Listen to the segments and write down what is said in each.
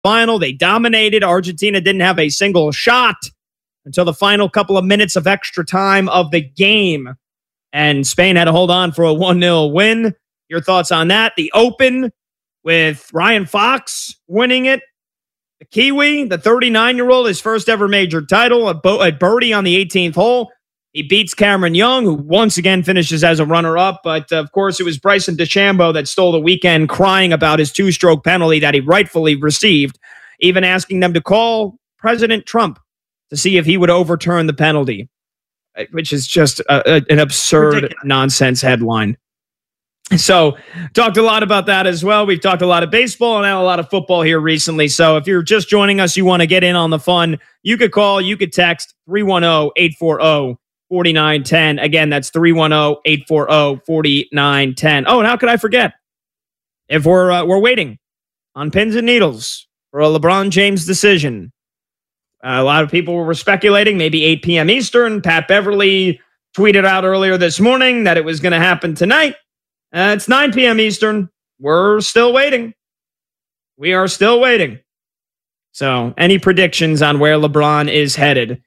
final. They dominated. Argentina didn't have a single shot until the final couple of minutes of extra time of the game. And Spain had to hold on for a 1-0 win. Your thoughts on that? The Open with Ryan Fox winning it. The Kiwi, the 39-year-old, his first ever major title, a birdie on the 18th hole. He beats Cameron Young, who once again finishes as a runner-up. But, of course, it was Bryson DeChambeau that stole the weekend, crying about his two-stroke penalty that he rightfully received, even asking them to call President Trump to see if he would overturn the penalty, which is just an absurd nonsense headline. So, talked a lot about that as well. We've talked a lot of baseball and now a lot of football here recently. So, if you're just joining us, you want to get in on the fun, you could call, you could text 310-840-4910. Again, that's 310-840-4910. Oh, and how could I forget? If we're waiting on pins and needles for a LeBron James decision. A lot of people were speculating maybe 8 p.m. Eastern. Pat Beverly tweeted out earlier this morning that it was going to happen tonight. It's 9 p.m. Eastern. We're still waiting. We are still waiting. So, any predictions on where LeBron is headed?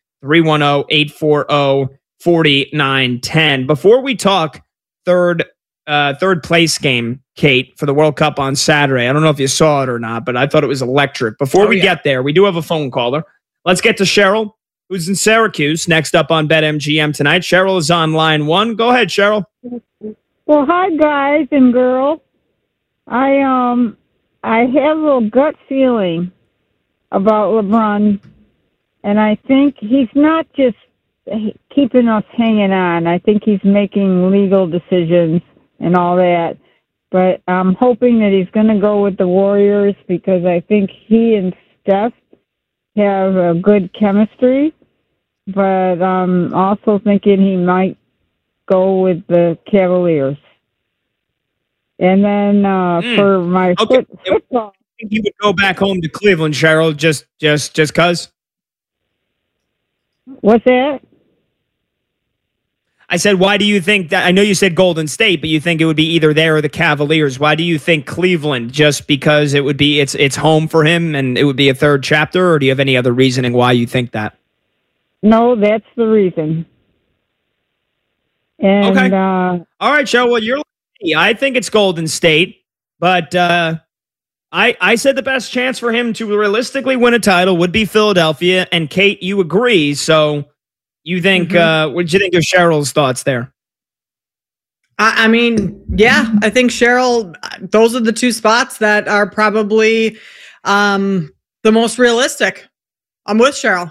310-840-4910. Before we talk third place game, Kate, for the World Cup on Saturday. I don't know if you saw it or not, but I thought it was electric. Before we get there, we do have a phone caller. Let's get to Cheryl, who's in Syracuse, next up on BetMGM tonight. Cheryl is on line one. Go ahead, Cheryl. Well, hi, guys and girls. I have a little gut feeling about LeBron, and I think he's not just keeping us hanging on. I think he's making legal decisions and all that. But I'm hoping that he's going to go with the Warriors because I think he and Steph have a good chemistry. But I'm also thinking he might go with the Cavaliers. And then for my football, I think he would go back home to Cleveland, Cheryl, just cause. What's that? I said, why do you think that? I know you said Golden State, but you think it would be either there or the Cavaliers. Why do you think Cleveland? Just because it would be it's home for him and it would be a third chapter, or do you have any other reasoning why you think that? No, that's the reason. And, okay. All right, Cheryl. Well, you're lucky. I think it's Golden State, but I said the best chance for him to realistically win a title would be Philadelphia, and Kate, you agree. So you think, what did you think of Cheryl's thoughts there? I mean, yeah, I think Cheryl, those are the two spots that are probably the most realistic. I'm with Cheryl.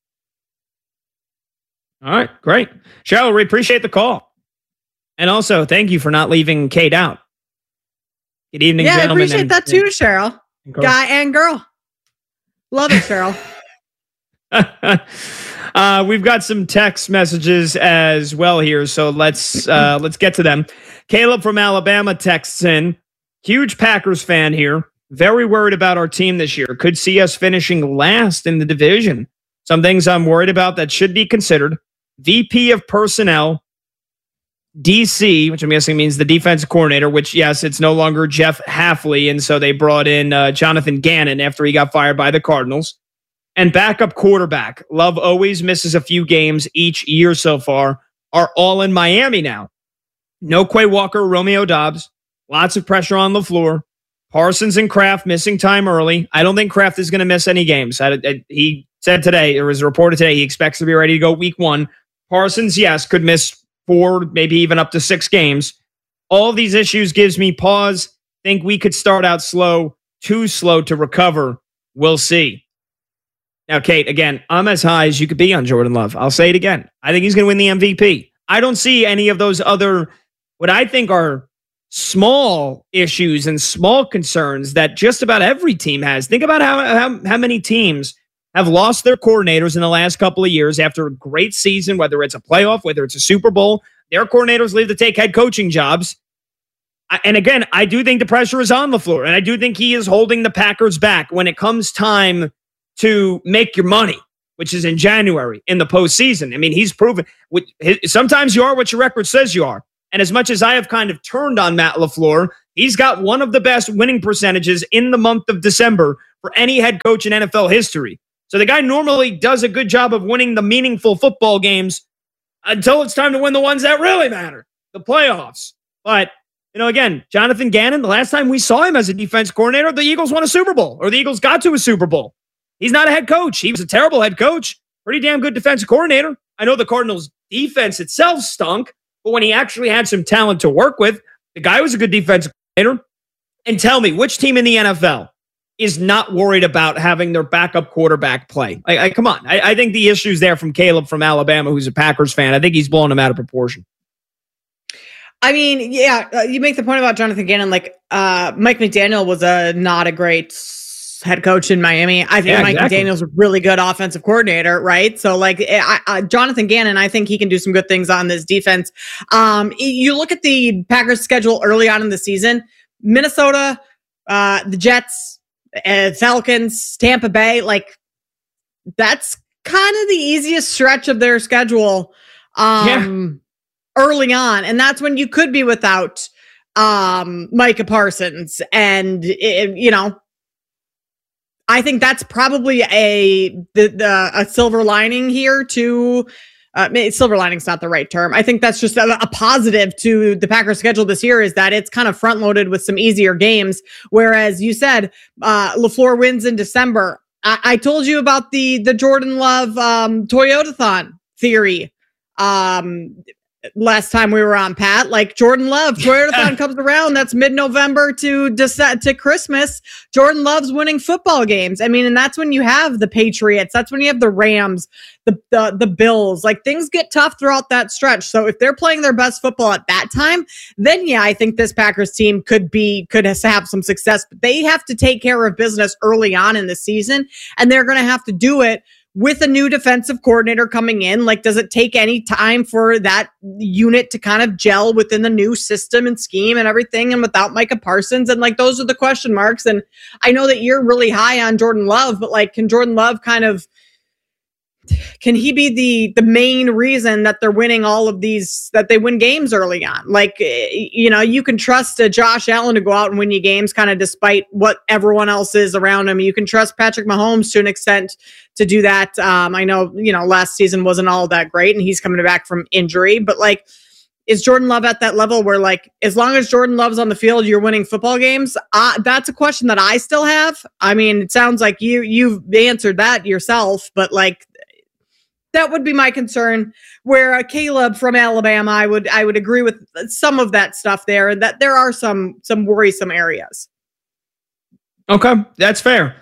All right, great. Cheryl, we appreciate the call. And also, thank you for not leaving Kate out. Good evening, gentlemen. Yeah, I appreciate that too, Cheryl. Guy and girl. Love it, Cheryl. We've got some text messages as well here, so let's get to them. Caleb from Alabama texts in, huge Packers fan here. Very worried about our team this year. Could see us finishing last in the division. Some things I'm worried about that should be considered. VP of Personnel, DC, which I'm guessing means the defensive coordinator, which, yes, it's no longer Jeff Hafley, and so they brought in Jonathan Gannon after he got fired by the Cardinals. And backup quarterback. Love always misses a few games each year so far. Are all in Miami now. No Quay Walker, Romeo Doubs. Lots of pressure on LaFleur. Parsons and Kraft missing time early. I don't think Kraft is going to miss any games. He said today, it was reported today, he expects to be ready to go week 1. Parsons, yes, could miss 4, maybe even up to 6 games. All of these issues gives me pause. Think we could start out slow, too slow to recover. We'll see. Now, Kate, again, I'm as high as you could be on Jordan Love. I'll say it again. I think he's going to win the MVP. I don't see any of those other, what I think are small issues and small concerns that just about every team has. Think about how many teams have lost their coordinators in the last couple of years after a great season, whether it's a playoff, whether it's a Super Bowl. Their coordinators leave to take head coaching jobs. And again, I do think the pressure is on LaFleur, and I do think he is holding the Packers back when it comes time to make your money, which is in January in the postseason. I mean, he's proven sometimes you are what your record says you are. And as much as I have kind of turned on Matt LaFleur, He's got one of the best winning percentages in the month of December for any head coach in NFL history. So the guy normally does a good job of winning the meaningful football games until it's time to win the ones that really matter, the playoffs. But, again, Jonathan Gannon, the last time we saw him as a defense coordinator, the Eagles won a Super Bowl, or the Eagles got to a Super Bowl. He's not a head coach. He was a terrible head coach, pretty damn good defensive coordinator. I know the Cardinals' defense itself stunk, but when he actually had some talent to work with, the guy was a good defensive coordinator. And tell me, which team in the NFL is not worried about having their backup quarterback play? Come on. I think the issue's there from Caleb from Alabama, who's a Packers fan. I think he's blowing him out of proportion. I mean, yeah, you make the point about Jonathan Gannon. Like, Mike McDaniel was not a great head coach in Miami. I think Mike McDaniel's a really good offensive coordinator, right? So, like, Jonathan Gannon, I think he can do some good things on this defense. You look at the Packers' schedule early on in the season: Minnesota, the Jets, Falcons, Tampa Bay. Like, that's kind of the easiest stretch of their schedule. Early on, and that's when you could be without Micah Parsons, and I think that's probably a silver lining here to silver lining's not the right term. I think that's just a positive to the Packers schedule this year, is that it's kind of front loaded with some easier games, whereas you said LaFleur wins in December. I told you about the Jordan Love Toyotathon theory last time we were on, Pat. Like, Jordan Love, Toyotathon comes around, that's mid-November to Christmas. Jordan Love's winning football games. I mean, and that's when you have the Patriots. That's when you have the Rams, the Bills. Like, things get tough throughout that stretch. So if they're playing their best football at that time, then yeah, I think this Packers team could have some success. But they have to take care of business early on in the season, and they're going to have to do it with a new defensive coordinator coming in. Like, does it take any time for that unit to kind of gel within the new system and scheme and everything, and without Micah Parsons? And like, those are the question marks. And I know that you're really high on Jordan Love, but like, can Jordan Love can he be the main reason that they're winning all of these, that they win games early on? Like, you can trust Josh Allen to go out and win you games kind of despite what everyone else is around him. You can trust Patrick Mahomes to an extent to do that. I know, last season wasn't all that great and he's coming back from injury, but like, is Jordan Love at that level where, like, as long as Jordan Love's on the field, you're winning football games? That's a question that I still have. I mean, it sounds like you've answered that yourself, but like, that would be my concern. Where Caleb from Alabama, I would agree with some of that stuff there, and that there are some worrisome areas. Okay, that's fair.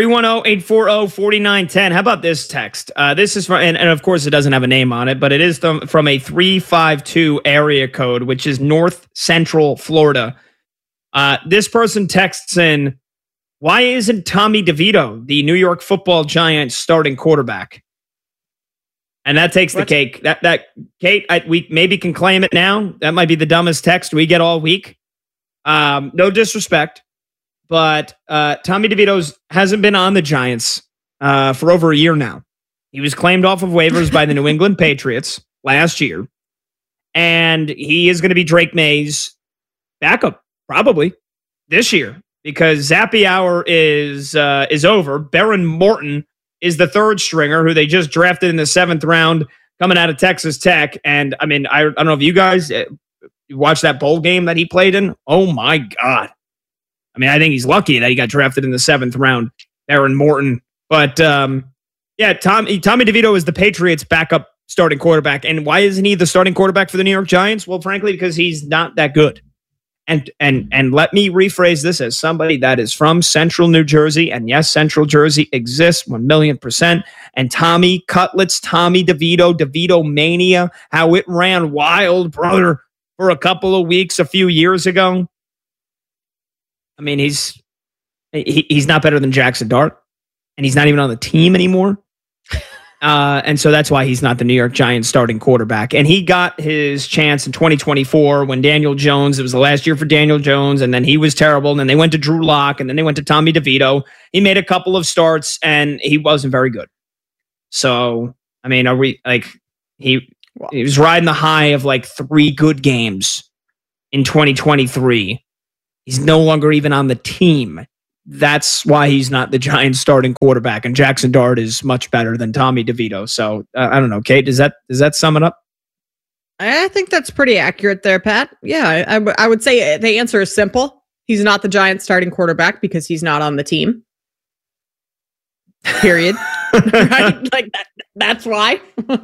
310-840-4910. How about this text? This is from, and of course it doesn't have a name on it, but it is from a 352 area code, which is North Central Florida. This person texts in, why isn't Tommy DeVito the New York Football Giants starting quarterback? And that takes the cake. That Kate, we maybe can claim it now. That might be the dumbest text we get all week. No disrespect, but Tommy DeVito hasn't been on the Giants for over a year now. He was claimed off of waivers by the New England Patriots last year, and he is going to be Drake May's backup probably this year because Zappe Hour is over. Baron Morton is the third stringer who they just drafted in the 7th round coming out of Texas Tech. And I mean, I don't know if you guys watched that bowl game that he played in. Oh my God. I mean, I think he's lucky that he got drafted in the 7th round, Baron Morton. But yeah, Tommy DeVito is the Patriots' backup starting quarterback. And why isn't he the starting quarterback for the New York Giants? Well, frankly, because he's not that good. And let me rephrase this as somebody that is from Central New Jersey. And yes, Central Jersey exists 1,000,000%. And Tommy Cutlets, Tommy DeVito mania, how it ran wild, brother, for a couple of weeks a few years ago. I mean, he's not better than Jackson Dart, and he's not even on the team anymore. And so that's why he's not the New York Giants starting quarterback. And he got his chance in 2024 when Daniel Jones, it was the last year for Daniel Jones, and then he was terrible. And then they went to Drew Lock, and then they went to Tommy DeVito. He made a couple of starts, and he wasn't very good. So, I mean, he was riding the high of like 3 good games in 2023. He's no longer even on the team. That's why he's not the Giants starting quarterback. And Jackson Dart is much better than Tommy DeVito. So I don't know, Kate, does that sum it up? I think that's pretty accurate there, Pat. Yeah, I would say the answer is simple. He's not the Giants starting quarterback because he's not on the team. Period. Right? Like that's why.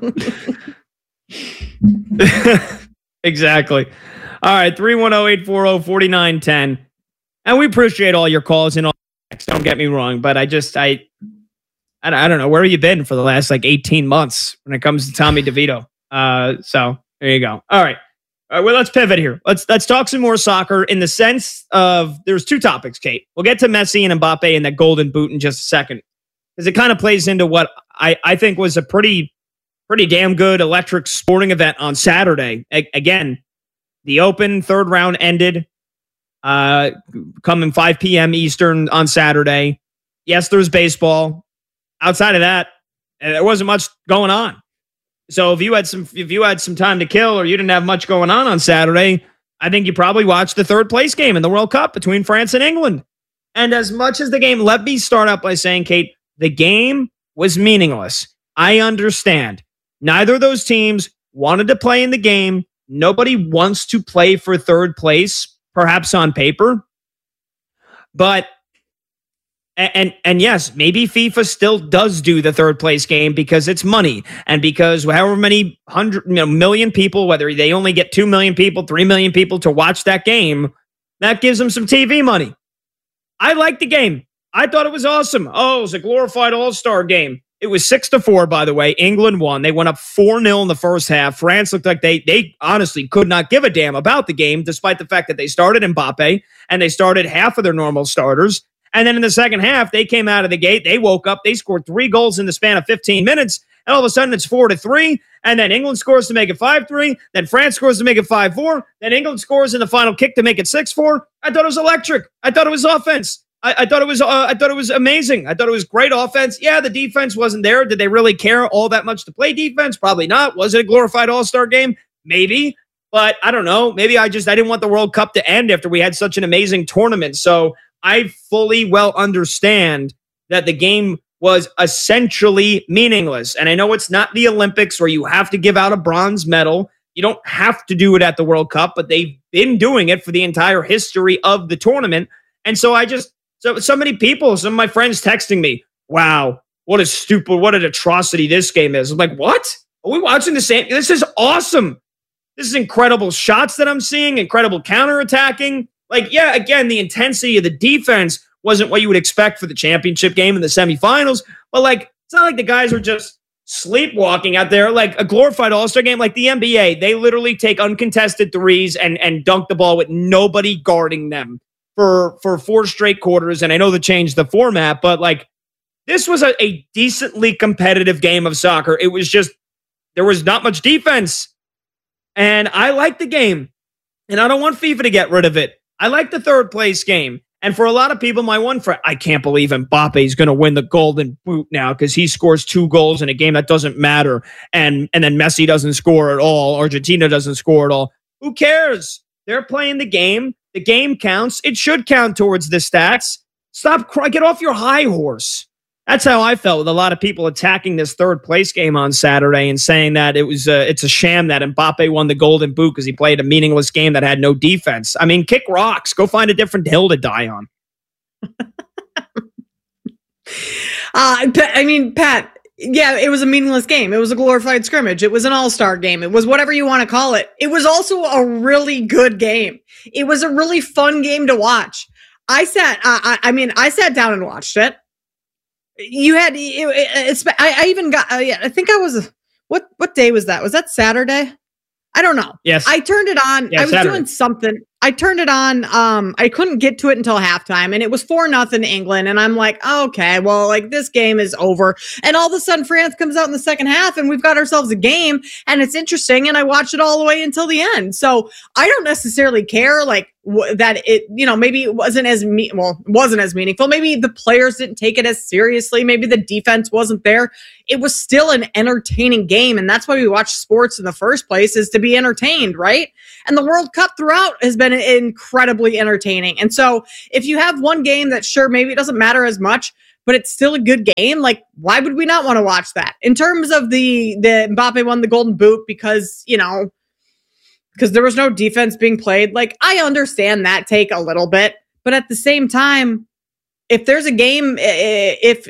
Exactly. All right, 310-840-4910. And we appreciate all your calls and all. Don't get me wrong, but I don't know, where have you been for the last 18 months when it comes to Tommy DeVito? So there you go. All right. Well, let's pivot here. Let's talk some more soccer in the sense of there's two topics, Kate. We'll get to Messi and Mbappe and that golden boot in just a second, because it kind of plays into what I think was a pretty damn good electric sporting event on Saturday. Again, the Open third round ended coming 5 p.m. Eastern on Saturday. Yes, there's baseball. Outside of that, there wasn't much going on. So if you had some time to kill or you didn't have much going on Saturday, I think you probably watched the third place game in the World Cup between France and England. And as much as the game, let me start out by saying, Kate, the game was meaningless. I understand. Neither of those teams wanted to play in the game. Nobody wants to play for third place, perhaps on paper. But and yes, maybe FIFA still does do the third place game because it's money and because however many million people, whether they only get 2 million people, 3 million people to watch that game, that gives them some TV money. I liked the game. I thought it was awesome. Oh, it was a glorified all-star game. It was 6-4, by the way. England won. They went up 4-0 in the first half. France looked like they honestly could not give a damn about the game, despite the fact that they started Mbappe and they started half of their normal starters. And then in the second half, they came out of the gate. They woke up. They scored 3 goals in the span of 15 minutes. And all of a sudden, it's 4-3. And then England scores to make it 5-3. Then France scores to make it 5-4. Then England scores in the final kick to make it 6-4. I thought it was electric. I thought it was offense. I thought it was amazing. I thought it was great offense. Yeah, the defense wasn't there. Did they really care all that much to play defense? Probably not. Was it a glorified all-star game? Maybe. But I don't know. Maybe I didn't want the World Cup to end after we had such an amazing tournament. So I fully well understand that the game was essentially meaningless. And I know it's not the Olympics where you have to give out a bronze medal. You don't have to do it at the World Cup, but they've been doing it for the entire history of the tournament. And so so many people, some of my friends texting me, wow, what an atrocity this game is. I'm like, what? Are we watching the same? This is awesome. This is incredible shots that I'm seeing, incredible counterattacking. Yeah, again, the intensity of the defense wasn't what you would expect for the championship game in the semifinals. But it's not like the guys were just sleepwalking out there like a glorified all-star game. Like the NBA, they literally take uncontested threes and dunk the ball with nobody guarding them for 4 straight quarters. And I know they changed the format, but this was a decently competitive game of soccer. It was just, there was not much defense. And I like the game. And I don't want FIFA to get rid of it. I like the third place game. And for a lot of people, my one friend, I can't believe Mbappe is going to win the golden boot now because he scores 2 goals in a game that doesn't matter. And then Messi doesn't score at all. Argentina doesn't score at all. Who cares? They're playing the game. The game counts. It should count towards the stats. Stop crying. Get off your high horse. That's how I felt with a lot of people attacking this third place game on Saturday and saying that it's a sham that Mbappe won the golden boot because he played a meaningless game that had no defense. I mean, kick rocks. Go find a different hill to die on. Pat, yeah, it was a meaningless game. It was a glorified scrimmage. It was an all-star game. It was whatever you want to call it. It was also a really good game. It was a really fun game to watch. I sat down and watched it. You had, I even got, I think I was, what day was that? Was that Saturday? I don't know. Yes. I turned it on. Yeah, I was Saturday. doing something. I turned it on. I couldn't get to it until halftime and it was 4-0 England. And I'm like, okay, well, this game is over. And all of a sudden France comes out in the second half and we've got ourselves a game and it's interesting. And I watched it all the way until the end. So I don't necessarily care that it, maybe it wasn't as meaningful. Maybe the players didn't take it as seriously. Maybe the defense wasn't there. It was still an entertaining game. And that's why we watch sports in the first place, is to be entertained, right? And the World Cup throughout has been incredibly entertaining. And so if you have one game that sure, maybe it doesn't matter as much, but it's still a good game, like why would we not want to watch that? In terms of the Mbappe won the Golden Boot because there was no defense being played, like I understand that take a little bit, but at the same time, if there's a game, if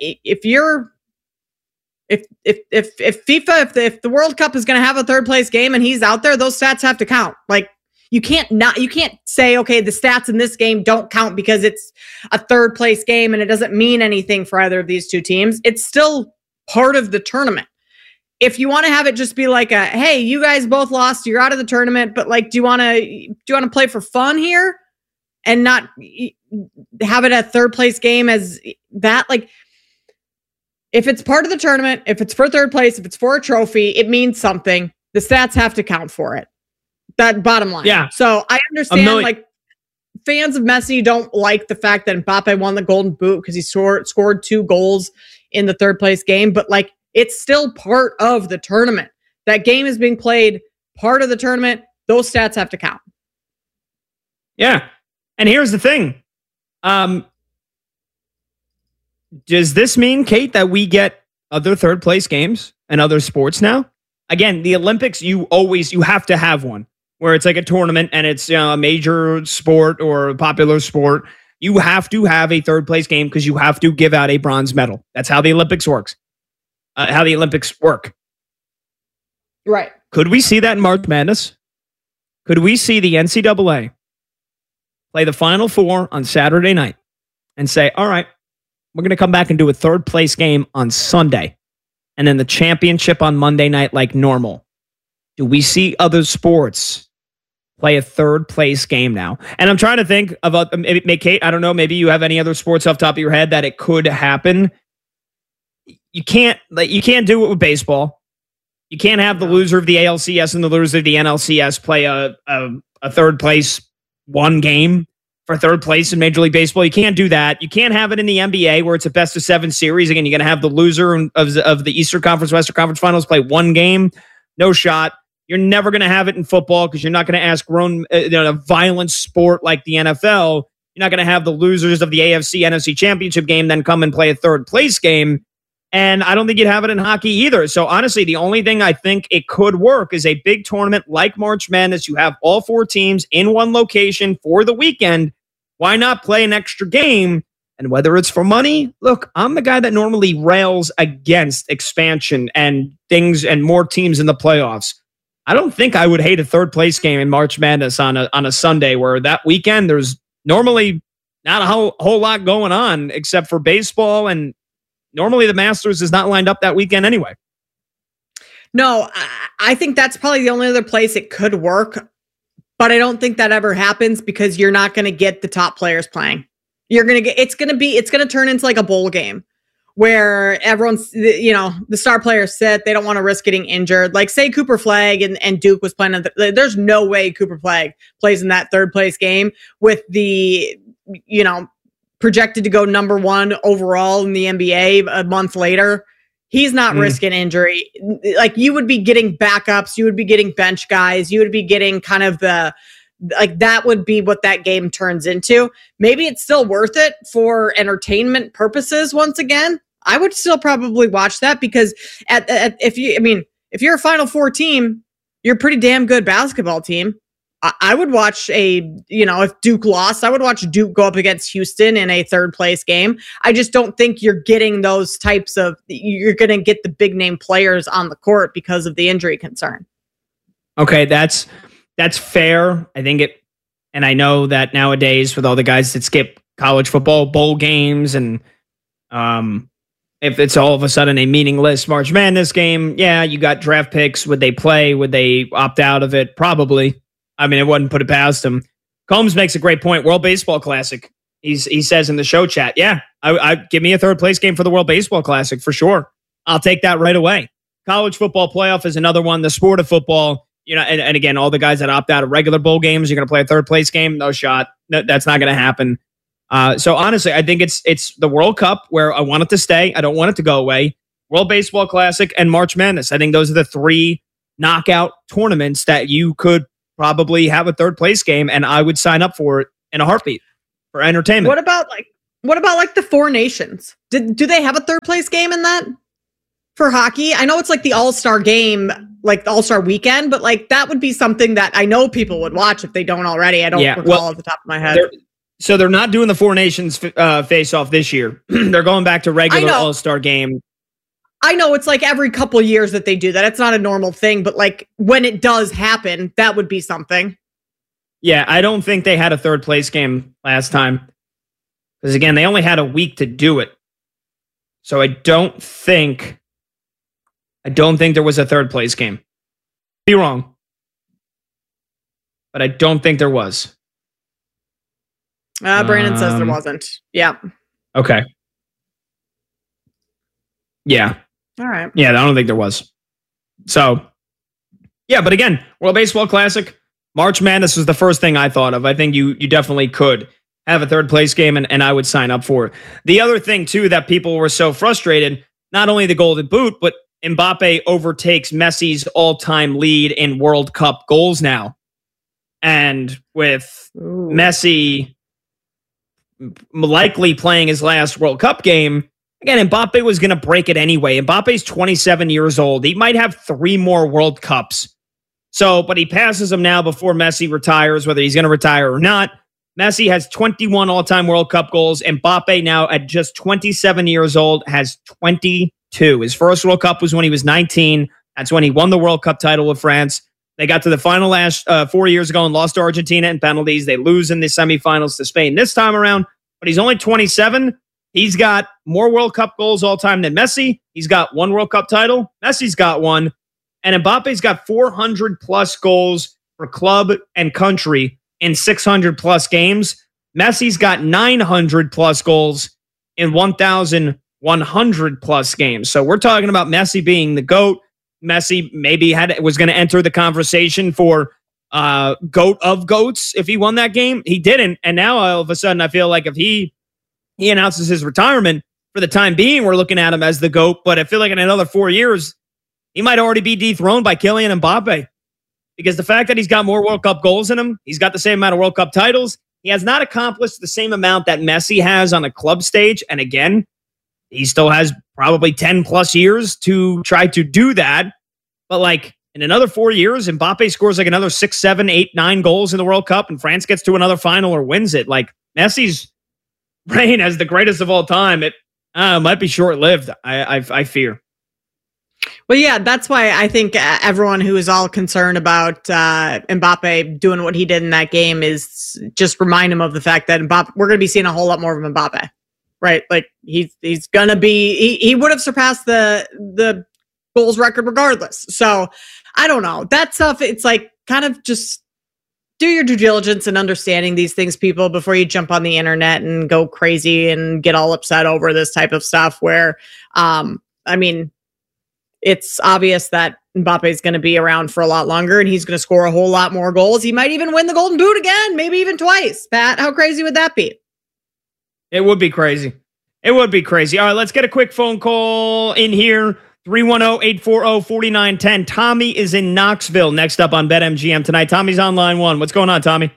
the World Cup is going to have a third place game and he's out there, those stats have to count. Like you can't say, okay, the stats in this game don't count because it's a third place game and it doesn't mean anything for either of these two teams. It's still part of the tournament. If you want to have it just be like a, hey, you guys both lost, you're out of the tournament, but like, do you want to play for fun here and not have it a third place game as that? Like, if it's part of the tournament, if it's for third place, if it's for a trophy, it means something. The stats have to count for it. That bottom line. Yeah. So I understand, like, fans of Messi don't like the fact that Mbappe won the Golden Boot because he scored 2 goals in the third place game, but like, it's still part of the tournament. That game is being played, part of the tournament. Those stats have to count. Yeah. And here's the thing. Does this mean, Kate, that we get other third place games and other sports now? Again, the Olympics, you have to have one where it's like a tournament and it's a major sport or a popular sport. You have to have a third place game because you have to give out a bronze medal. That's how the Olympics works. Right. Could we see that in March Madness? Could we see the NCAA play the Final Four on Saturday night and say, all right, we're going to come back and do a third place game on Sunday and then the championship on Monday night like normal? Do we see other sports play a third place game now? And I'm trying to think about, maybe, Kate, I don't know, maybe you have any other sports off the top of your head that it could happen. You can't do it with baseball. You can't have the loser of the ALCS and the loser of the NLCS play a third place one game for third place in Major League Baseball. You can't do that. You can't have it in the NBA where it's a best of 7 series. Again, you're going to have the loser of the Eastern Conference, Western Conference Finals play one game. No shot. You're never going to have it in football because you're not going to ask a violent sport like the NFL. You're not going to have the losers of the AFC, NFC championship game then come and play a third place game. And I don't think you'd have it in hockey either. So honestly, the only thing I think it could work is a big tournament like March Madness. You have all 4 teams in one location for the weekend. Why not play an extra game? And whether it's for money, look, I'm the guy that normally rails against expansion and things and more teams in the playoffs. I don't think I would hate a third place game in March Madness on a Sunday where that weekend there's normally not a whole lot going on except for baseball, and normally the Masters is not lined up that weekend anyway. No, I think that's probably the only other place it could work, but I don't think that ever happens because you're not going to get the top players playing. It's going to turn into like a bowl game where everyone's, the star players sit, they don't want to risk getting injured. Like say Cooper Flagg and Duke was playing. There's no way Cooper Flagg plays in that third place game with the, projected to go number 1 overall in the NBA a month later. He's not risking injury. Like you would be getting backups, you would be getting bench guys, you would be getting kind of that would be what that game turns into. Maybe it's still worth it for entertainment purposes. Once again, I would still probably watch that because if you're a Final Four team, you're a pretty damn good basketball team. I would watch if Duke lost, I would watch Duke go up against Houston in a third place game. I just don't think you're getting those you're going to get the big name players on the court because of the injury concern. Okay. That's fair. I think and I know that nowadays with all the guys that skip college football bowl games and, if it's all of a sudden a meaningless March Madness game, yeah, you got draft picks. Would they play? Would they opt out of it? Probably. I mean, it wouldn't put it past him. Combs makes a great point. World Baseball Classic. He says in the show chat, yeah, I give me a third place game for the World Baseball Classic for sure. I'll take that right away. College football playoff is another one. The sport of football, and again, all the guys that opt out of regular bowl games, you're going to play a third place game. No shot. No, that's not going to happen. So honestly, I think it's the World Cup where I want it to stay. I don't want it to go away. World Baseball Classic and March Madness. I think those are the 3 knockout tournaments that you could probably have a third place game, and I would sign up for it in a heartbeat for entertainment. What about the Four Nations? Do they have a third place game in that for hockey? I know it's like the All-Star game, like the All-Star weekend, but like that would be something that I know people would watch if they don't already. I don't recall off the top of my head. So they're not doing the Four Nations face-off this year. They're going back to regular All-Star game. I know it's like every couple years that they do that. It's not a normal thing, but like when it does happen, that would be something. Yeah, I don't think they had a third place game last time. Because again, they only had a week to do it. So I don't think there was a third place game. Be wrong. But I don't think there was. Brandon says there wasn't. Yeah. Okay. Yeah. All right. Yeah, I don't think there was. So, yeah, but again, World Baseball Classic, March Madness was the first thing I thought of. I think you definitely could have a third place game, and I would sign up for it. The other thing, too, that people were so frustrated, not only the Golden Boot, but Mbappe overtakes Messi's all-time lead in World Cup goals now. And with Messi likely playing his last World Cup game, again, Mbappe was going to break it anyway. Mbappe's 27 years old. He might have 3 more World Cups. So, but he passes him now before Messi retires, whether he's going to retire or not. Messi has 21 all-time World Cup goals. Mbappe now at just 27 years old has 22. His first World Cup was when he was 19. That's when he won the World Cup title with France. They got to the final last 4 years ago and lost to Argentina in penalties. They lose in the semifinals to Spain this time around, but he's only 27. He's got more World Cup goals all time than Messi. He's got 1 World Cup title. Messi's got 1. And Mbappe's got 400 plus goals for club and country in 600 plus games. Messi's got 900 plus goals in 1,100 plus games. So we're talking about Messi being the GOAT. Messi maybe was going to enter the conversation for GOAT of GOATs if he won that game. He didn't. And now all of a sudden I feel like if he announces his retirement, for the time being, we're looking at him as the GOAT. But I feel like in another 4 years, he might already be dethroned by Kylian Mbappe. Because the fact that he's got more World Cup goals in him, he's got the same amount of World Cup titles. He has not accomplished the same amount that Messi has on a club stage. And again, he still has probably 10 plus years to try to do that. But like in another 4 years, Mbappe scores like another 6, 7, 8, 9 goals in the World Cup and France gets to another final or wins it. Like Messi's reign as the greatest of all time, it might be short-lived, I fear. Well, yeah, that's why I think everyone who is all concerned about Mbappe doing what he did in that game is just remind him of the fact that we're going to be seeing a whole lot more of Mbappe, right? Like he's going to be, he would have surpassed the goals record regardless. So I don't know. That stuff, it's like kind of just do your due diligence in understanding these things, people, before you jump on the internet and go crazy and get all upset over this type of stuff where, I mean, it's obvious that Mbappe is going to be around for a lot longer and he's going to score a whole lot more goals. He might even win the Golden Boot again, maybe even twice. Pat, how crazy would that be? It would be crazy. It would be crazy. All right, let's get a quick phone call in here. 310-840-4910. Tommy is in Knoxville next up on BetMGM tonight. Tommy's on line 1. What's going on, Tommy?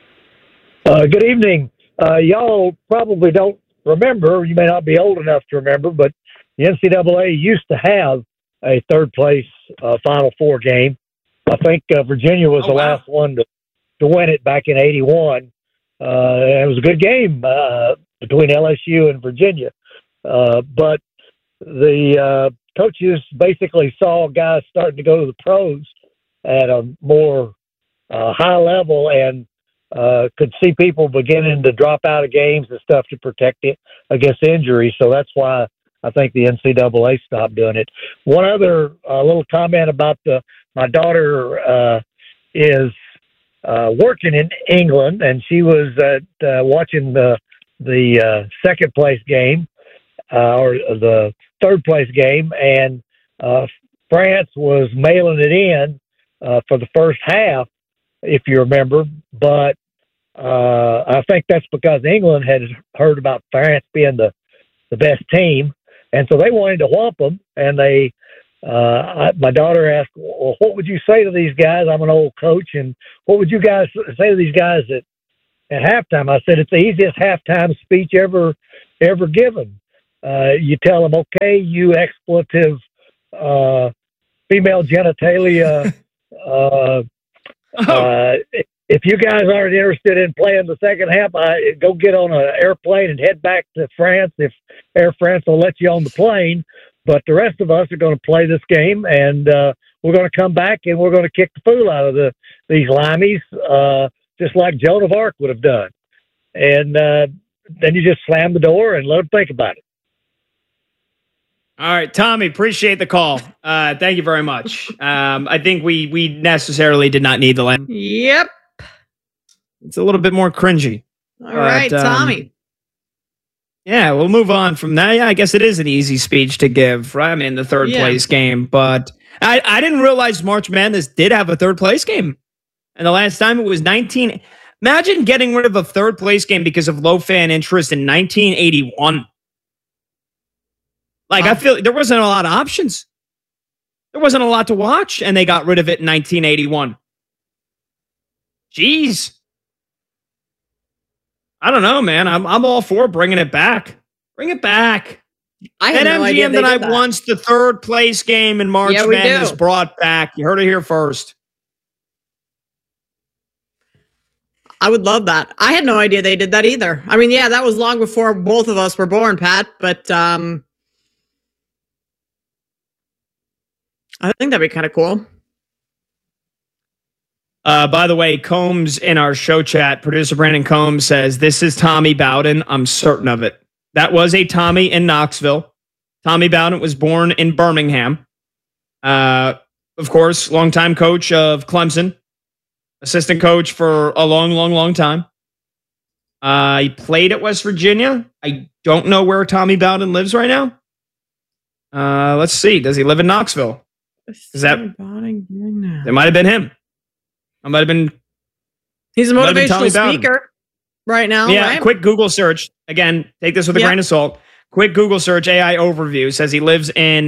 Good evening. Y'all probably don't remember. You may not be old enough to remember, but the NCAA used to have a third place Final Four game. I think Virginia was the last one to win it back in '81. It was a good game between LSU and Virginia. But the coaches basically saw guys starting to go to the pros at a more high level and could see people beginning to drop out of games and stuff to protect it against injury. So that's why I think the NCAA stopped doing it. One other little comment about my daughter is working in England, and she was watching the second place game or the third place game, and France was mailing it in for the first half, if you remember. But I think that's because England had heard about France being the best team. And so they wanted to whomp them, and they My daughter asked, well, what would you say to these guys? I'm an old coach, and what would you guys say to these guys at halftime? I said, it's the easiest halftime speech ever given. You tell them, okay, you expletive female genitalia. If you guys aren't interested in playing the second half, go get on an airplane and head back to France if Air France will let you on the plane. But the rest of us are going to play this game, and we're going to come back and we're going to kick the fool out of these limeys, just like Joan of Arc would have done. And then you just slam the door and let them think about it. All right, Tommy, appreciate the call. Thank you very much. I think we necessarily did not need the line. Yep. It's a little bit more cringy. All right, Tommy. Yeah, we'll move on from that. Yeah, I guess it is an easy speech to give, right? I mean, the third place game. But I didn't realize March Madness did have a third place game. And the last time it was 19. Imagine getting rid of a third place game because of low fan interest in 1981. Like, I feel there wasn't a lot of options. There wasn't a lot to watch, and they got rid of it in 1981. Jeez. I don't know, man. I'm all for bringing it back. Bring it back. I had no idea MGM tonight wants the third place game in March Madness brought back. You heard it here first. I would love that. I had no idea they did that either. I mean, yeah, that was long before both of us were born, Pat, but I think that'd be kind of cool. By the way, Combs in our show chat, producer Brandon Combs says, this is Tommy Bowden. I'm certain of it. That was a Tommy in Knoxville. Tommy Bowden was born in Birmingham. Of course, longtime coach of Clemson. Assistant coach for a long time. He played at West Virginia. I don't know where Tommy Bowden lives right now. Let's see. Does he live in Knoxville? Is that it? Might have been him. It might have been. He's a motivational speaker right now. Yeah. Right? Quick Google search. Again, take this with a grain of salt. Quick Google search. AI overview says he lives in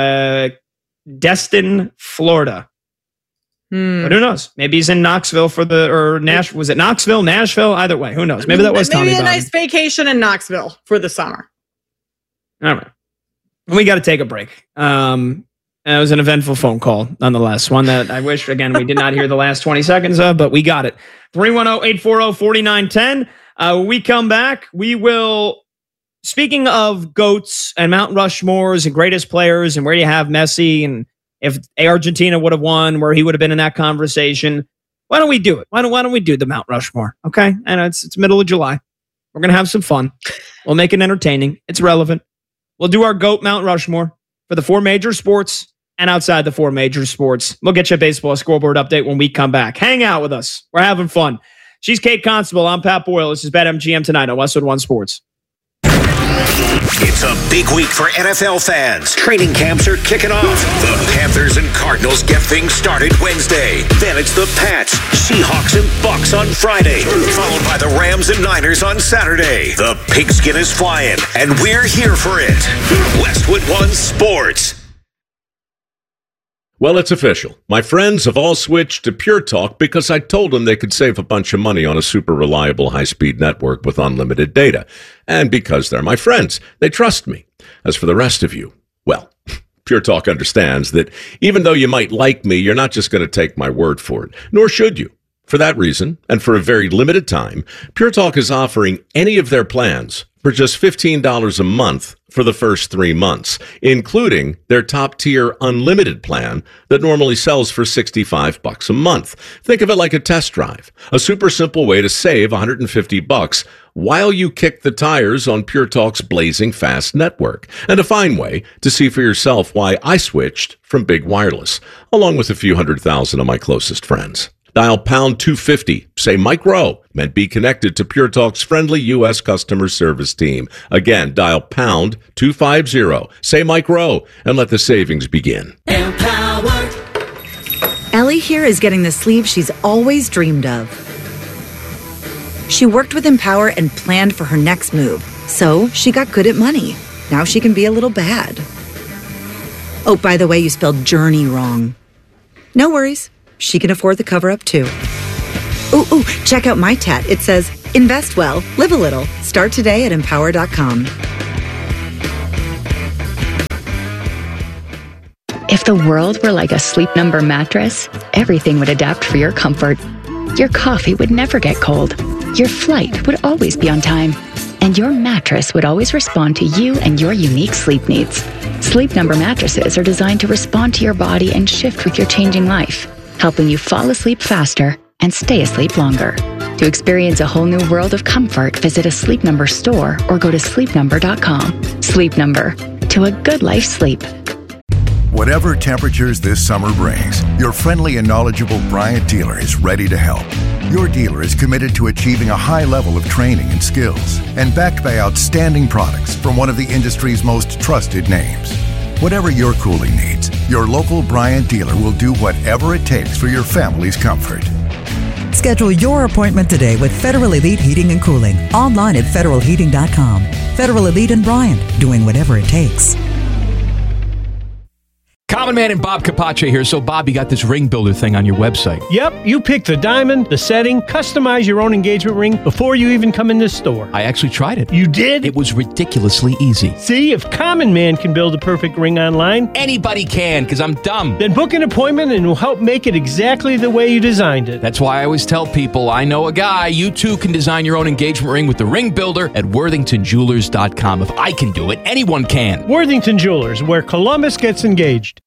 Destin, Florida. But who knows? Maybe he's in Knoxville Nashville. Was it Knoxville, Nashville? Either way, who knows? Maybe that was Tommy Bowden. Maybe a nice vacation in Knoxville for the summer. All right. We got to take a break. It was an eventful phone call, nonetheless. One that I wish, again, we did not hear the last 20 seconds of, but we got it. 310-840-4910. When we come back, we will, speaking of GOATs and Mount Rushmores and greatest players and where you have Messi and if Argentina would have won, where he would have been in that conversation, why don't we do it? Why don't we do the Mount Rushmore? Okay? And it's middle of July. We're going to have some fun. We'll make it entertaining. It's relevant. We'll do our GOAT Mount Rushmore for the four major sports and outside the four major sports. We'll get you a baseball scoreboard update when we come back. Hang out with us. We're having fun. She's Kate Constable. I'm Pat Boyle. This is BetMGM tonight on Westwood One Sports. It's a big week for NFL fans. Training camps are kicking off. The Panthers and Cardinals get things started Wednesday. Then it's the Pats, Seahawks, and Bucks on Friday. Followed by the Rams and Niners on Saturday. The pigskin is flying, and we're here for it. Westwood One Sports. Well, it's official. My friends have all switched to Pure Talk because I told them they could save a bunch of money on a super reliable high-speed network with unlimited data. And because they're my friends, they trust me. As for the rest of you, well, Pure Talk understands that even though you might like me, you're not just going to take my word for it, nor should you. For that reason, and for a very limited time, Pure Talk is offering any of their plans for just $15 a month for the first 3 months, including their top-tier unlimited plan that normally sells for $65 a month. Think of it like a test drive, a super simple way to save $150 while you kick the tires on Pure Talk's blazing fast network, and a fine way to see for yourself why I switched from Big Wireless, along with a few 100,000 of my closest friends. Dial pound 250, say Mike Rowe, and be connected to Pure Talk's friendly U.S. customer service team. Again, dial pound 250, say Mike Rowe, and let the savings begin. Empowered. Ellie here is getting the sleeve she's always dreamed of. She worked with Empower and planned for her next move, so she got good at money. Now she can be a little bad. Oh, by the way, you spelled journey wrong. No worries. She can afford the cover-up, too. Ooh, check out my tat. It says, invest well, live a little. Start today at Empower.com. If the world were like a Sleep Number mattress, everything would adapt for your comfort. Your coffee would never get cold. Your flight would always be on time. And your mattress would always respond to you and your unique sleep needs. Sleep Number mattresses are designed to respond to your body and shift with your changing life, helping you fall asleep faster and stay asleep longer. To experience a whole new world of comfort, visit a Sleep Number store or go to sleepnumber.com. Sleep Number. To a good life's sleep. Whatever temperatures this summer brings, your friendly and knowledgeable Bryant dealer is ready to help. Your dealer is committed to achieving a high level of training and skills and backed by outstanding products from one of the industry's most trusted names. Whatever your cooling needs, your local Bryant dealer will do whatever it takes for your family's comfort. Schedule your appointment today with Federal Elite Heating and Cooling. Online at federalheating.com. Federal Elite and Bryant, doing whatever it takes. Common Man and Bob Capace here. So, Bob, you got this ring builder thing on your website. Yep, you pick the diamond, the setting, customize your own engagement ring before you even come in the store. I actually tried it. You did? It was ridiculously easy. See, if Common Man can build a perfect ring online, anybody can, because I'm dumb. Then book an appointment and we'll help make it exactly the way you designed it. That's why I always tell people, I know a guy. You too can design your own engagement ring with the ring builder at worthingtonjewelers.com. If I can do it, anyone can. Worthington Jewelers, where Columbus gets engaged.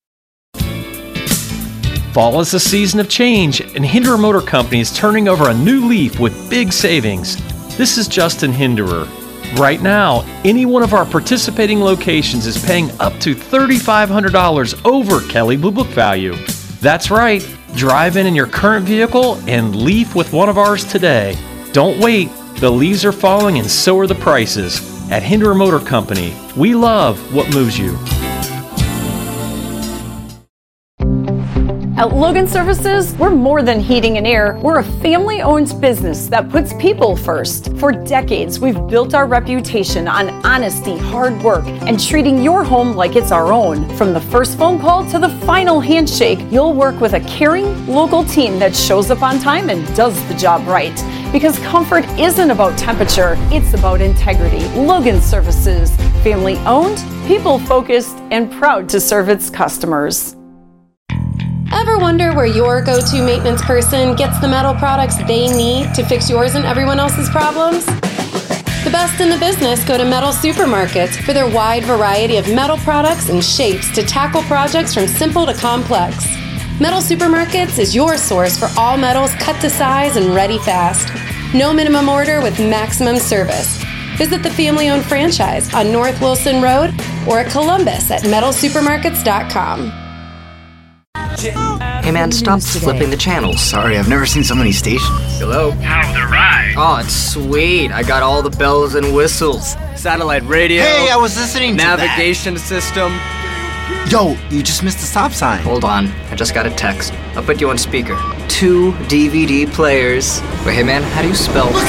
Fall is a season of change, and Hinderer Motor Company is turning over a new leaf with big savings. This is Justin Hinderer. Right now, any one of our participating locations is paying up to $3,500 over Kelley Blue Book value. That's right, drive in your current vehicle and leaf with one of ours today. Don't wait, the leaves are falling and so are the prices. At Hinderer Motor Company, we love what moves you. At Logan Services, we're more than heating and air. We're a family-owned business that puts people first. For decades, we've built our reputation on honesty, hard work, and treating your home like it's our own. From the first phone call to the final handshake, you'll work with a caring, local team that shows up on time and does the job right. Because comfort isn't about temperature, it's about integrity. Logan Services, family-owned, people-focused, and proud to serve its customers. Ever wonder where your go-to maintenance person gets the metal products they need to fix yours and everyone else's problems? The best in the business go to Metal Supermarkets for their wide variety of metal products and shapes to tackle projects from simple to complex. Metal Supermarkets is your source for all metals cut to size and ready fast. No minimum order with maximum service. Visit the family-owned franchise on North Wilson Road or at Columbus at metalsupermarkets.com. Hey man, stop flipping the channels. Sorry, I've never seen so many stations. Hello? How's the ride? Oh, it's sweet. I got all the bells and whistles. Satellite radio. Hey, I was listening to navigation system. Yo, you just missed the stop sign. Hold on, I just got a text. I'll put you on speaker. 2 DVD players. Wait, hey man, how do you spell? Look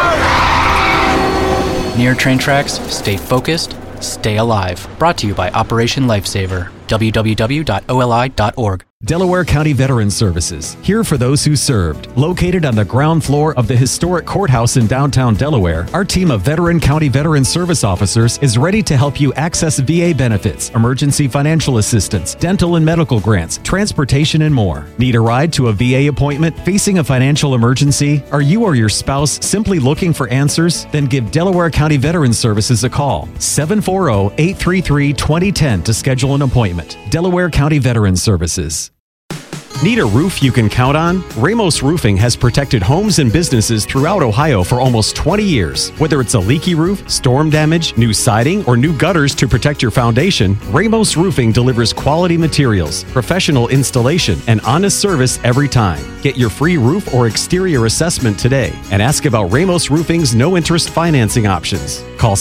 out! Near train tracks, stay focused, stay alive. Brought to you by Operation Lifesaver. www.oli.org. Delaware County Veterans Services, here for those who served. Located on the ground floor of the historic courthouse in downtown Delaware, our team of veteran county veteran service officers is ready to help you access VA benefits, emergency financial assistance, dental and medical grants, transportation, and more. Need a ride to a VA appointment? Facing a financial emergency? Are you or your spouse simply looking for answers? Then give Delaware County Veterans Services a call. 740-833-2010 to schedule an appointment. Delaware County Veterans Services. Need a roof you can count on? Ramos Roofing has protected homes and businesses throughout Ohio for almost 20 years. Whether it's a leaky roof, storm damage, new siding, or new gutters to protect your foundation, Ramos Roofing delivers quality materials, professional installation, and honest service every time. Get your free roof or exterior assessment today and ask about Ramos Roofing's no-interest financing options. Call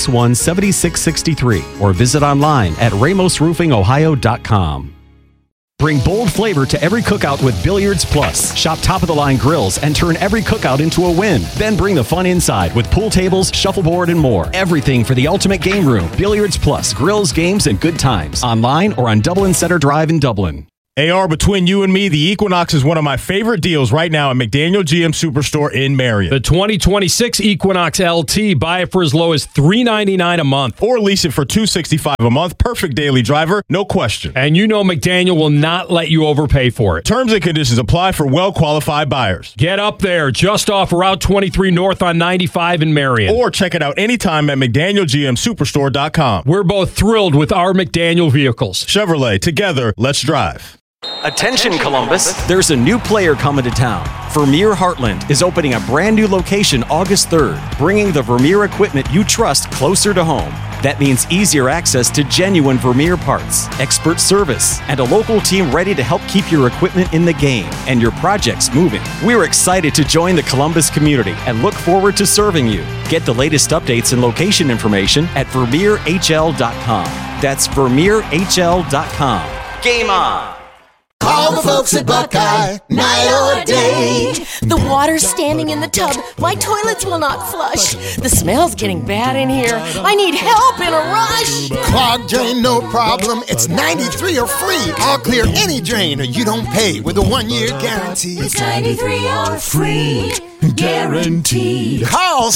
614-761-7663 or visit online at ramosroofingohio.com. Bring bold flavor to every cookout with Billiards Plus. Shop top-of-the-line grills and turn every cookout into a win. Then bring the fun inside with pool tables, shuffleboard, and more. Everything for the ultimate game room. Billiards Plus. Grills, games, and good times. Online or on Dublin Center Drive in Dublin. AR, between you and me, the Equinox is one of my favorite deals right now at McDaniel GM Superstore in Marion. The 2026 Equinox LT, buy it for as low as $399 a month. Or lease it for $265 a month. Perfect daily driver, no question. And you know McDaniel will not let you overpay for it. Terms and conditions apply for well-qualified buyers. Get up there, just off Route 23 North on 95 in Marion. Or check it out anytime at McDanielGMSuperstore.com. We're both thrilled with our McDaniel vehicles. Chevrolet, together, let's drive. Attention, Columbus. There's a new player coming to town. Vermeer Heartland is opening a brand new location August 3rd, bringing the Vermeer equipment you trust closer to home. That means easier access to genuine Vermeer parts, expert service, and a local team ready to help keep your equipment in the game and your projects moving. We're excited to join the Columbus community and look forward to serving you. Get the latest updates and location information at VermeerHL.com. That's VermeerHL.com. Game on! Call the folks at Buckeye, night or day. The water's standing in the tub. My toilets will not flush. The smell's getting bad in here. I need help in a rush. Clogged drain, no problem. It's 93 or free. I'll clear any drain or you don't pay with a 1-year guarantee. It's 93 or free. Guaranteed. Call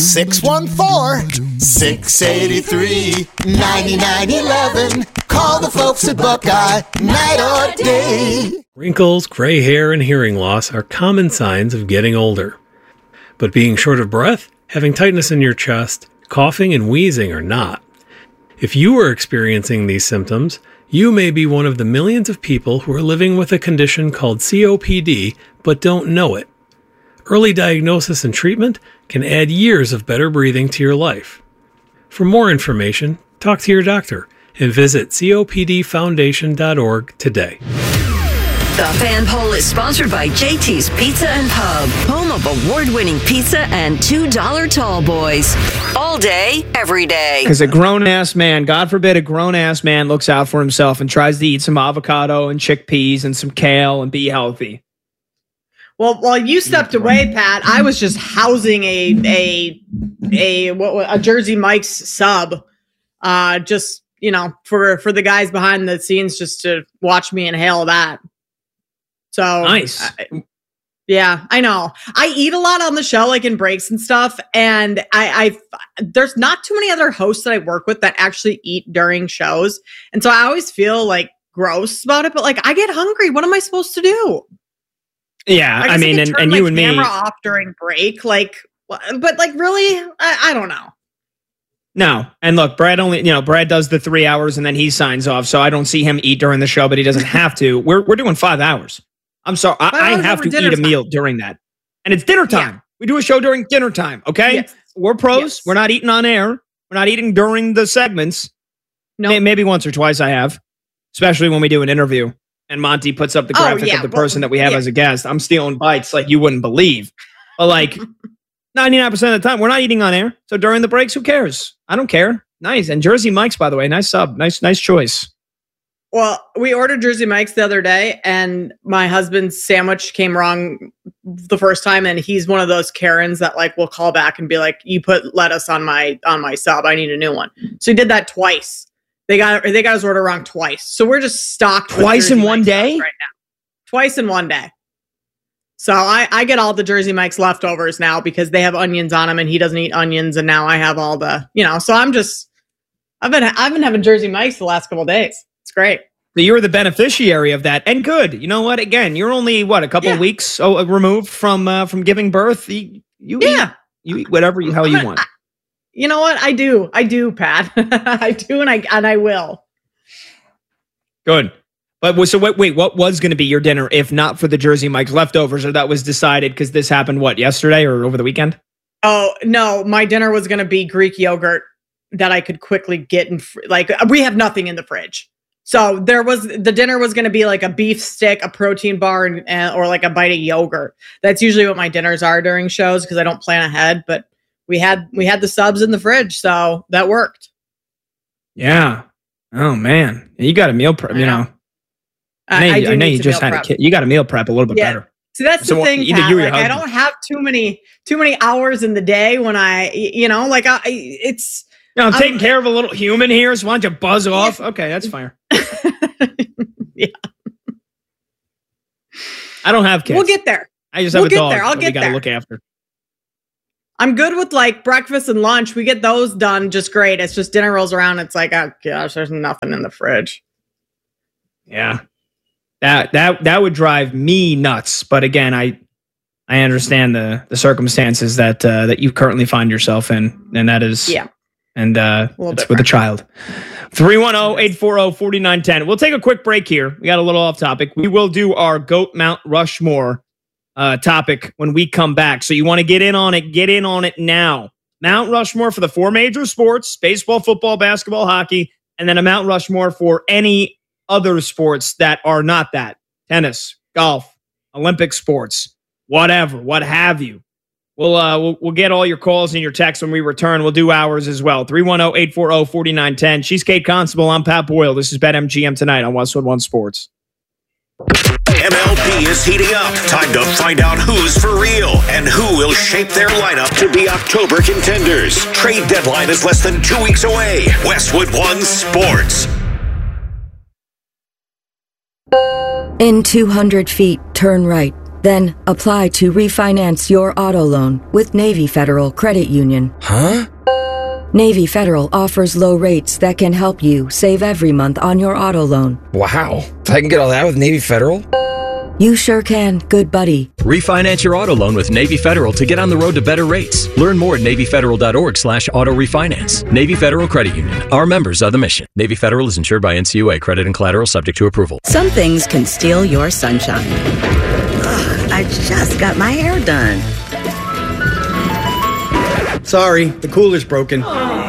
614-683-9911. Call the folks at Buckeye, night or day. Wrinkles, gray hair, and hearing loss are common signs of getting older. But being short of breath, having tightness in your chest, coughing, and wheezing are not. If you are experiencing these symptoms, you may be one of the millions of people who are living with a condition called COPD but don't know it. Early diagnosis and treatment can add years of better breathing to your life. For more information, talk to your doctor and visit COPDfoundation.org today. The Fan Poll is sponsored by JT's Pizza and Pub, home of award-winning pizza and $2 tall boys. All day, every day. Because a grown-ass man, God forbid a grown-ass man looks out for himself and tries to eat some avocado and chickpeas and some kale and be healthy. Well, while you stepped away, Pat, I was just housing a Jersey Mike's sub, just, you know, for the guys behind the scenes, just to watch me inhale that. So nice. Yeah, I know. I eat a lot on the show, like in breaks and stuff, and I there's not too many other hosts that I work with that actually eat during shows, and so I always feel like gross about it. But like, I get hungry. What am I supposed to do? Yeah, I mean, and you and me. Camera off during break, like, but like, really, I don't know. No, and look, Brad does the 3 hours and then he signs off, so I don't see him eat during the show, but he doesn't have to. We're doing 5 hours. I'm sorry, I have to eat a meal during that, and it's dinner time. Yeah. We do a show during dinner time. Okay, yes. We're pros. Yes. We're not eating on air. We're not eating during the segments. No, maybe once or twice I have, especially when we do an interview. And Monty puts up the graphic of the person that we have as a guest. I'm stealing bites like you wouldn't believe. But like 99% of the time, we're not eating on air. So during the breaks, who cares? I don't care. Nice. And Jersey Mike's, by the way, nice sub. Nice choice. Well, we ordered Jersey Mike's the other day, and my husband's sandwich came wrong the first time, and he's one of those Karens that like will call back and be like, "You put lettuce on my sub. I need a new one." So he did that twice. They got his order wrong twice. So we're just stocked twice in one day right now. Twice in one day. So I get all the Jersey Mike's leftovers now because they have onions on them and he doesn't eat onions, and now I have all the, so I've been having Jersey Mike's the last couple of days. It's great. So you're the beneficiary of that, and good. You know what? Again, you're only a couple of weeks removed from giving birth. You eat whatever the hell you want. You know what? I do, Pat. I do, and I will. Good. But so wait, what was going to be your dinner if not for the Jersey Mike's leftovers, or that was decided because this happened, yesterday or over the weekend? Oh, no. My dinner was going to be Greek yogurt that I could quickly get. We have nothing in the fridge. So the dinner was going to be like a beef stick, a protein bar, or like a bite of yogurt. That's usually what my dinners are during shows because I don't plan ahead, but we had the subs in the fridge, so that worked. Yeah. Oh man, you got a meal prep. I know you just had a kid. You got to meal prep a little bit better. See, that's the thing, Pat. Like, I don't have too many hours in the day when I'm taking care of a little human here, so why don't you buzz off? Okay, that's fine. Yeah. I don't have kids. We'll get there. I just have a dog I'll get gotta there. look after. I'm good with like breakfast and lunch. We get those done just great. It's just dinner rolls around. It's like, oh gosh, there's nothing in the fridge. Yeah. That would drive me nuts. But again, I understand the circumstances that you currently find yourself in. And that is and it's with a child. 310-840-4910. We'll take a quick break here. We got a little off topic. We will do our GOAT Mount Rushmore topic when we come back. So you want to get in on it now. Mount Rushmore for the 4 major sports: baseball, football, basketball, hockey, and then a Mount Rushmore for any other sports that are not that. Tennis, golf, Olympic sports, whatever, what have you. We'll get all your calls and your texts when we return. We'll do ours as well. 310-840-4910. She's Kate Constable. I'm Pat Boyle. This is BetMGM tonight on Westwood One Sports. MLB is heating up. Time to find out who's for real and who will shape their lineup to be October contenders. Trade deadline is less than 2 weeks away. Westwood One Sports. In 200 feet, turn right. Then apply to refinance your auto loan with Navy Federal Credit Union. Huh? Navy Federal offers low rates that can help you save every month on your auto loan. Wow. I can get all that with Navy Federal? You sure can, good buddy. Refinance your auto loan with Navy Federal to get on the road to better rates. Learn more at NavyFederal.org/auto refinance. Navy Federal Credit Union. Our members are the mission. Navy Federal is insured by NCUA. Credit and collateral subject to approval. Some things can steal your sunshine. Ugh, I just got my hair done. Sorry, the cooler's broken.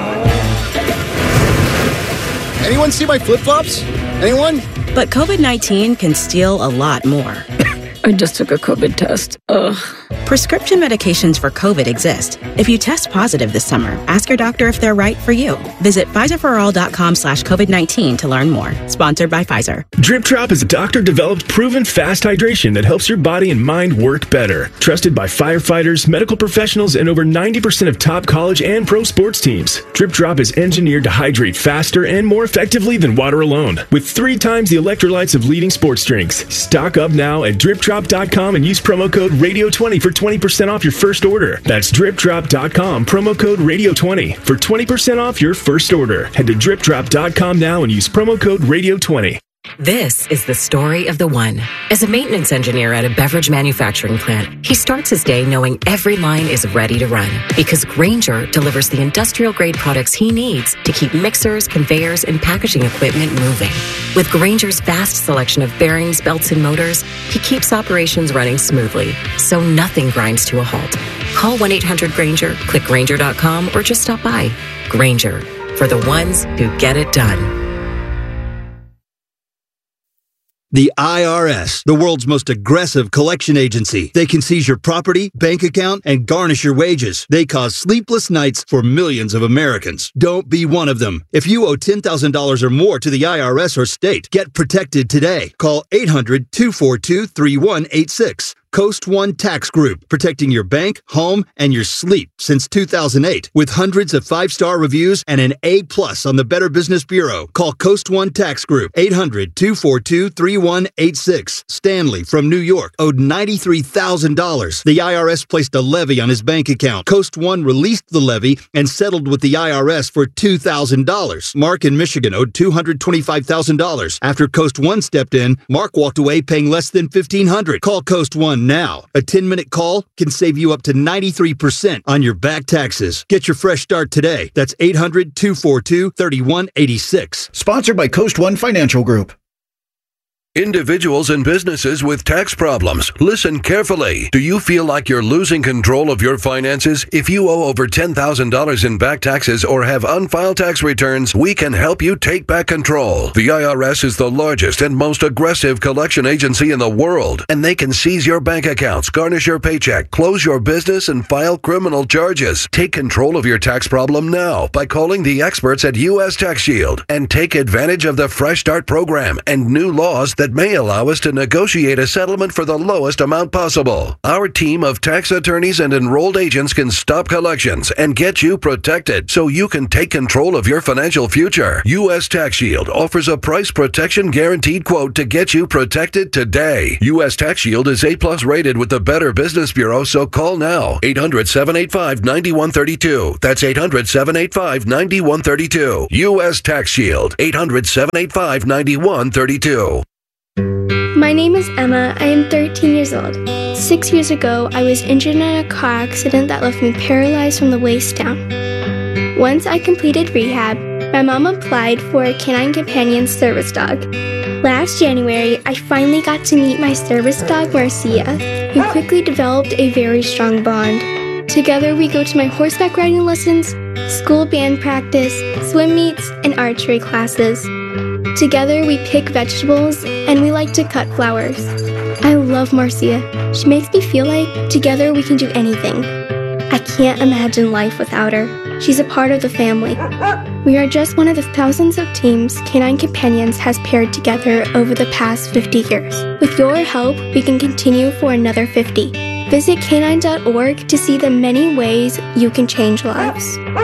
Anyone see my flip-flops? Anyone? But COVID-19 can steal a lot more. I just took a COVID test. Ugh. Prescription medications for COVID exist. If you test positive this summer, ask your doctor if they're right for you. Visit PfizerForAll.com/COVID-19 to learn more. Sponsored by Pfizer. Drip Drop is a doctor-developed, proven fast hydration that helps your body and mind work better. Trusted by firefighters, medical professionals, and over 90% of top college and pro sports teams. Drip Drop is engineered to hydrate faster and more effectively than water alone, with 3 times the electrolytes of leading sports drinks. Stock up now at DripDrop.com and use promo code RADIO20 for 20% off your first order. That's DripDrop.com, promo code RADIO20 for 20% off your first order. Head to DripDrop.com now and use promo code RADIO20. This is the story of the one. As a maintenance engineer at a beverage manufacturing plant, he starts his day knowing every line is ready to run because Grainger delivers the industrial-grade products he needs to keep mixers, conveyors, and packaging equipment moving. With Grainger's vast selection of bearings, belts, and motors, he keeps operations running smoothly, so nothing grinds to a halt. Call 1-800-GRAINGER, click Grainger.com, or just stop by. Grainger, for the ones who get it done. The IRS, the world's most aggressive collection agency. They can seize your property, bank account, and garnish your wages. They cause sleepless nights for millions of Americans. Don't be one of them. If you owe $10,000 or more to the IRS or state, get protected today. Call 800-242-3186. Coast One Tax Group, protecting your bank, home, and your sleep since 2008. With hundreds of 5-star reviews and an A+ on the Better Business Bureau. Call Coast One Tax Group, 800-242-3186. Stanley from New York owed $93,000. The IRS placed a levy on his bank account. Coast One released the levy and settled with the IRS for $2,000. Mark in Michigan owed $225,000. After Coast One stepped in, Mark walked away paying less than $1,500. Call Coast One now. A 10-minute call can save you up to 93% on your back taxes. Get your fresh start today. That's 800-242-3186. Sponsored by Coast One Financial Group. Individuals and businesses with tax problems, listen carefully. Do you feel like you're losing control of your finances? If you owe over $10,000 in back taxes or have unfiled tax returns, we can help you take back control. The IRS is the largest and most aggressive collection agency in the world, and they can seize your bank accounts, garnish your paycheck, close your business, and file criminal charges. Take control of your tax problem now by calling the experts at U.S. Tax Shield and take advantage of the Fresh Start program and new laws that may allow us to negotiate a settlement for the lowest amount possible. Our team of tax attorneys and enrolled agents can stop collections and get you protected so you can take control of your financial future. U.S. Tax Shield offers a price protection guaranteed quote to get you protected today. U.S. Tax Shield is A+ rated with the Better Business Bureau, so call now. 800-785-9132. That's 800-785-9132. U.S. Tax Shield. 800-785-9132. My name is Emma. I am 13 years old. 6 years ago, I was injured in a car accident that left me paralyzed from the waist down. Once I completed rehab, my mom applied for a Canine Companion service dog. Last January, I finally got to meet my service dog, Marcia, who quickly developed a very strong bond. Together, we go to my horseback riding lessons, school band practice, swim meets, and archery classes. Together, we pick vegetables, and we like to cut flowers. I love Marcia. She makes me feel like together we can do anything. I can't imagine life without her. She's a part of the family. We are just one of the thousands of teams Canine Companions has paired together over the past 50 years. With your help, we can continue for another 50. Visit canine.org to see the many ways you can change lives.